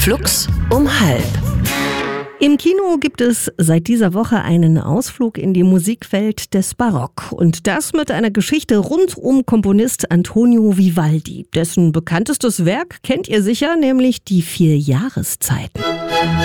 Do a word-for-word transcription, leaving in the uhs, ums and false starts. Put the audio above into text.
Flux um halb. Im Kino gibt es seit dieser Woche einen Ausflug in die Musikwelt des Barock. Und das mit einer Geschichte rund um Komponist Antonio Vivaldi. Dessen bekanntestes Werk kennt ihr sicher, nämlich die vier Jahreszeiten.